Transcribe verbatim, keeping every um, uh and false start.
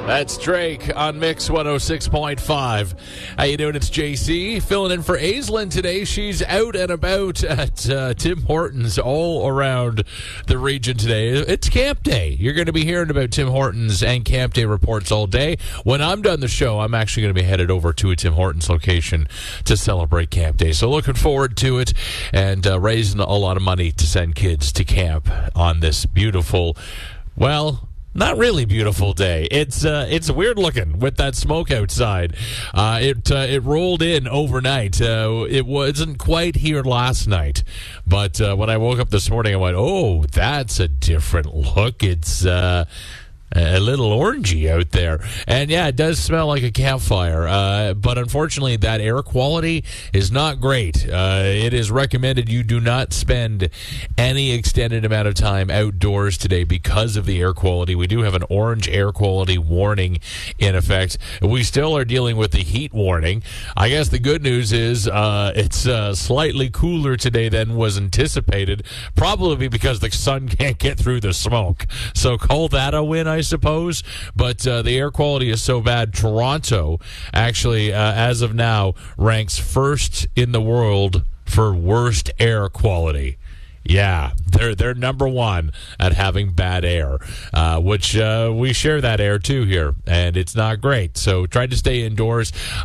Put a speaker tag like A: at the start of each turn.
A: That's Drake on Mix one oh six point five. How you doing? It's J C filling in for Aislinn today. She's out and about at uh, Tim Hortons all around the region today. It's Camp Day. You're going to be hearing about Tim Hortons and Camp Day reports all day. When I'm done the show, I'm actually going to be headed over to a Tim Hortons location to celebrate Camp Day. So looking forward to it and uh, raising a lot of money to send kids to camp on this beautiful, well... not really beautiful day. It's uh, it's weird looking with that smoke outside. Uh, it uh, it rolled in overnight. Uh, it wasn't quite here last night, but uh, when I woke up this morning, I went, "Oh, that's a different look." It's uh, a little orangey out there, and yeah, it does smell like a campfire. Uh, but unfortunately, that air quality is not great. Uh, it is recommended you do not spend any extended amount of time outdoors today because of the air quality. We do have an orange air quality warning in effect. We still are dealing with the heat warning. I guess the good news is uh, it's uh, slightly cooler today than was anticipated, probably because the sun can't get through the smoke. So call that a win, I suppose. But uh, the air quality is so bad. Toronto actually, uh, as of now, ranks first in the world for worst air quality. Yeah, they're they're number one at having bad air, uh, which uh, we share that air too here, and it's not great. So try to stay indoors.